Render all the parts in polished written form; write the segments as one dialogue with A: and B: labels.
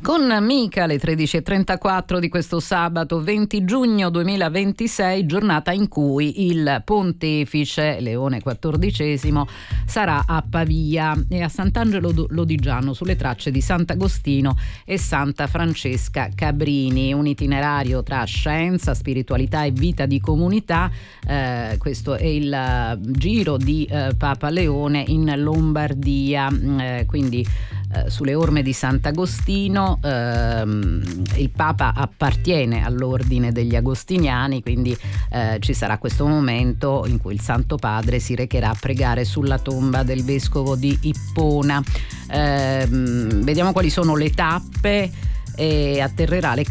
A: Con Mica alle 13.34 di questo sabato 20 giugno 2026, giornata in cui il pontefice Leone XIV sarà a Pavia e a Sant'Angelo Lodigiano sulle tracce di Sant'Agostino e Santa Francesca Cabrini, un itinerario tra scienza, spiritualità e vita di comunità. Questo è il giro di Papa Leone in Lombardia, quindi sulle orme di Sant'Agostino. Il Papa appartiene all'ordine degli agostiniani, quindi ci sarà questo momento in cui il Santo Padre si recherà a pregare sulla tomba del vescovo di Ippona. Vediamo quali sono le tappe. E atterrerà alle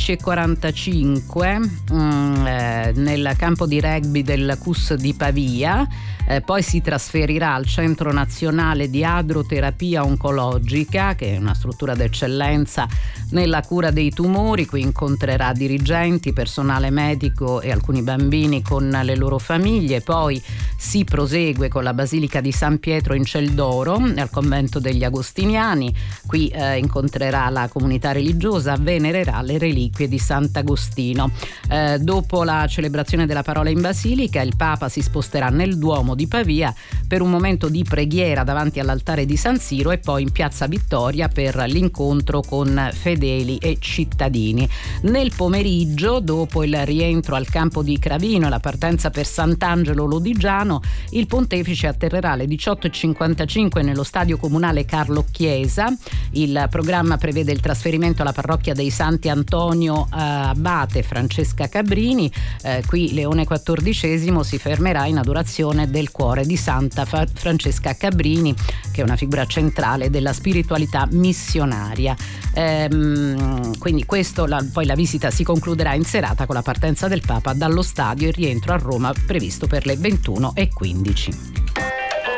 A: 14.45 nel campo di rugby del CUS di Pavia, poi si trasferirà al Centro Nazionale di Adroterapia Oncologica, che è una struttura d'eccellenza nella cura dei tumori. Qui incontrerà dirigenti, personale medico e alcuni bambini con le loro famiglie. Poi si prosegue con la Basilica di San Pietro in Celdoro, al convento degli Agostiniani. Qui incontrerà la comunità religiosa, venererà le reliquie di Sant'Agostino. Dopo la celebrazione della parola in Basilica, il Papa si sposterà nel Duomo di Pavia per un momento di preghiera davanti all'altare di San Siro e poi in Piazza Vittoria per l'incontro con fedeli e cittadini. Nel pomeriggio, dopo il rientro al campo di Cravino e la partenza per Sant'Angelo Lodigiano, il pontefice atterrerà alle 18.55 nello stadio comunale Carlo Chiesa. Il programma prevede il trasferimento alla parrocchia dei Santi Antonio Abate Francesca Cabrini. Qui Leone XIV si fermerà in adorazione del cuore di Santa Francesca Cabrini, che è una figura centrale della spiritualità missionaria. Quindi poi la visita si concluderà in serata con la partenza del Papa dallo stadio e il rientro a Roma previsto per le 21.15.